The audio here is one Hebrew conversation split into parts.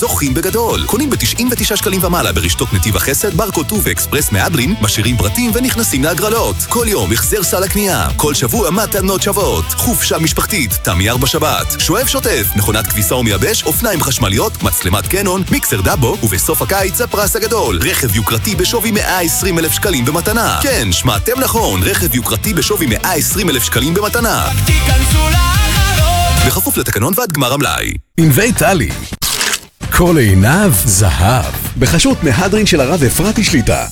זוכים בגדול. קונים ב-99 שקלים ומעלה ברשתות נתיב החסד, ברקוד ואקספרס מהדרין, משאירים פרטים ונכנסים להגרלות. כל יום החזר סל הקנייה, כל שבוע מתנות שוות, חופשה משפחתית, תמייר בשבת, שואף שוטף, מכונת כביסה ומייבש, אופניים חשמליות, מצלמת קנון, מיקסר דאבו, ובסוף הקיץ הפרס הגדול, רכב יוקרתי בשווי 120,000 שקלים במתנה. כן, שמעתם נכון, רכב יוקרתי בשווי 120,000 שקלים במתנה. בכפוף לתקנון ועד גמר המלאי. ענבי טלי, כל עיניו זהב, בחשות מהדרין של הרב אפרתי שליטה.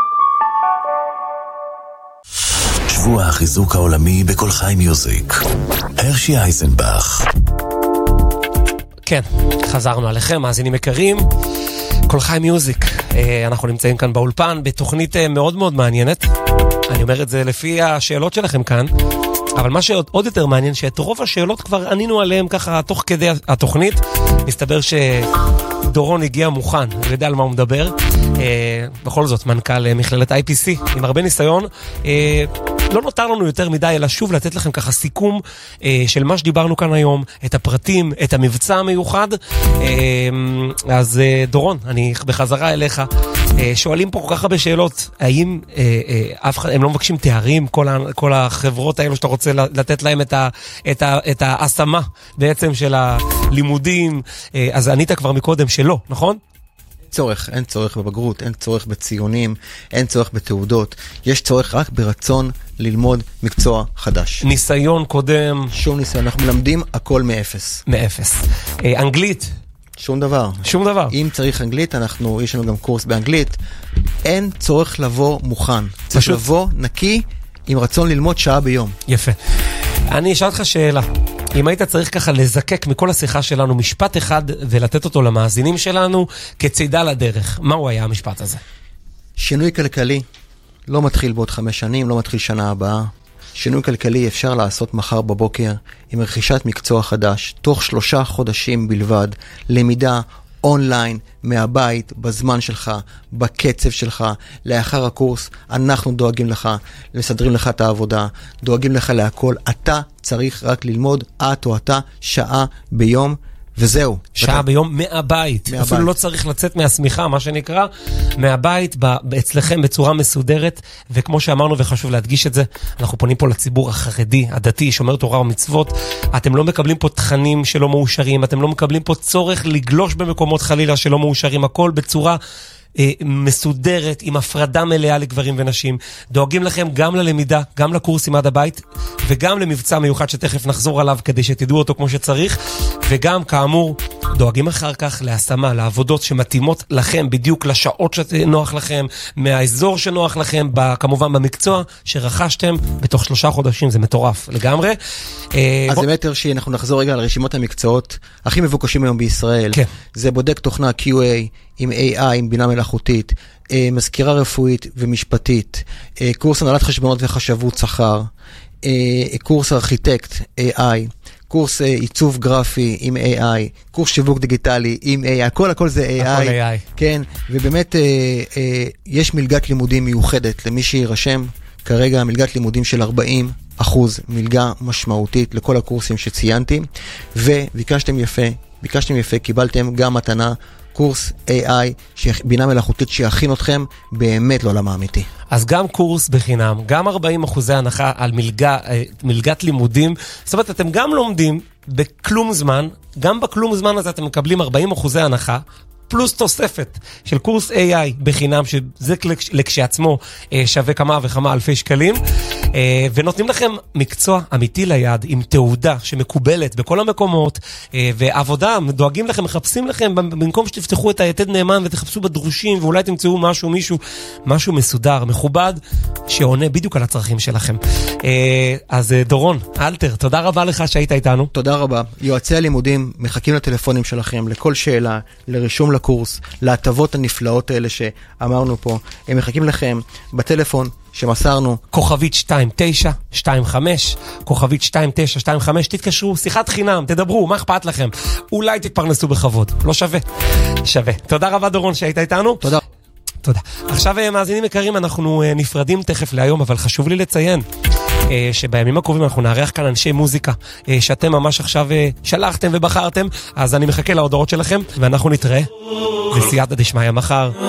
שבוע החיזוק העולמי בכל חי מיוזיק. הרשי אייזנבך. כן, חזרנו עליכם, מאזינים יקרים. כל חי מיוזיק. אנחנו נמצאים כאן באולפן בתוכנית מאוד מאוד מעניינת. אני אומר את זה לפי השאלות שלכם כאן. אבל מה שעוד יותר מעניין, שאת רוב השאלות כבר ענינו עליהם ככה תוך כדי התוכנית. מסתבר שדורון הגיע מוכן, אני יודע על מה הוא מדבר. בכל זאת, מנכ"ל מכללת IPC, עם הרבה ניסיון. לא נותר לנו יותר מדי, אלא שוב לתת לכם ככה סיכום של מה שדיברנו כאן היום, את הפרטים, את המבצע המיוחד. אז דורון, אני בחזרה אליך. שואלים פה כל כך הרבה שאלות, האם הם לא מבקשים תארים, כל החברות האלו שאתה רוצה לתת להם את ההשמה בעצם של הלימודים, אז ענית כבר מקודם שלא, נכון? אין צורך בבגרות, אין צורך בציונים, אין צורך בתעודות, יש צורך רק ברצון ללמוד מקצוע חדש. ניסיון קודם? שום ניסיון, אנחנו מלמדים הכל מאפס. מאפס. אנגלית? שום דבר. שום דבר. אם צריך אנגלית, יש לנו גם קורס באנגלית, אין צורך לבוא מוכן. צריך לבוא נקי עם רצון ללמוד שעה ביום. יפה. אני אשאל לך שאלה. אם היית צריך ככה לזקק מכל השיחה שלנו משפט אחד ולתת אותו למאזינים שלנו כצידה לדרך, מהו היה המשפט הזה? שינוי כלכלי לא מתחיל בעוד 5 שנים, לא מתחיל שנה הבאה. שינוי כלכלי אפשר לעשות מחר בבוקר עם רכישת מקצוע חדש, תוך 3 חודשים בלבד, למידה אונליין, מהבית, בזמן שלך, בקצב שלך. לאחר הקורס אנחנו דואגים לך, מסדרים לך את העבודה, דואגים לך להכל. אתה צריך רק ללמוד, את או אתה, שעה ביום, וזהו. שעה ביום מהבית. אפילו לא צריך לצאת מהסמיכה, מה שנקרא, מהבית, אצלכם בצורה מסודרת, וכמו שאמרנו וחשוב להדגיש את זה, אנחנו פונים פה לציבור החרדי, הדתי, שומר תורה ומצוות. אתם לא מקבלים פה תכנים שלא מאושרים, אתם לא מקבלים פה צורך לגלוש במקומות חלילה שלא מאושרים, הכל בצורה מסודרת, עם הפרדה מלאה לגברים ונשים. דואגים לכם גם ללמידה, גם לקורסים עד הבית, וגם למבצע מיוחד שתכף נחזור עליו כדי שתדעו אותו כמו שצריך, וגם כאמור דואגים אחר כך להשמה, לעבודות שמתאימות לכם, בדיוק לשעות שנוח לכם, מהאזור שנוח לכם, כמובן במקצוע שרכשתם בתוך 3 חודשים. זה מטורף לגמרי. אז באמת אנחנו נחזור רגע על רשימות המקצועות הכי מבוקשים היום בישראל. כן. זה בודק תוכנה QA עם AI, עם בינה מלאכותית, מזכירה רפואית ומשפטית, קורס הנהלת חשבונות וחשבות שכר, קורס ארכיטקט AI, קורס עיצוב גרפי עם AI, קורס שיווק דיגיטלי עם AI, הכל זה AI. הכל AI. כן, ובאמת יש מלגת לימודים מיוחדת למי שירשם כרגע, מלגת לימודים של 40%, מלגה משמעותית לכל הקורסים שציינתי, וביקשתם יפה, קיבלתם גם מתנה, קורס AI, בינה מלאכותית שיכין אתכם באמת לעולם האמיתי. אז גם קורס בחינם, גם 40% הנחה על מלגת לימודים, זאת אומרת, אתם גם לומדים בכלום זמן, גם בכלום זמן הזה אתם מקבלים 40% הנחה, פלוס תוספת של קורס AI בחינם, שזה לכשעצמו שווה כמה וכמה אלפי שקלים, ונותנים לכם מקצוע אמיתי ליד, עם תעודה שמקובלת בכל המקומות, ועבודה, דואגים לכם, מחפשים לכם, במקום שתפתחו את היתד נאמן ותחפשו בדרושים, ואולי תמצאו משהו מסודר, מכובד, שעונה בדיוק על הצרכים שלכם. אז דורון, אלתר, תודה רבה לך שהיית איתנו. תודה רבה. יועצי הלימודים מחכים לטלפונים שלכם, לכל שאלה, לרישום לקורס, להטבות הנפלאות האלה שאמרנו פה. הם מחכים לכם בטלפון שמסרנו. כוכבית 2925, כוכבית 2925, תתקשרו, שיחת חינם, תדברו, מה אכפת לכם? אולי תתפרנסו בכבוד, לא שווה. תודה רבה דורון שהיית איתנו. תודה. עכשיו מאזינים יקרים, אנחנו נפרדים תכף להיום, אבל חשוב לי לציין שבימים הקרובים אנחנו נארח כאן אנשי מוזיקה, שאתם ממש עכשיו שלחתם ובחרתם, אז אני מחכה להודעות שלכם, ואנחנו נתראה בסייעתא דשמיא מחר.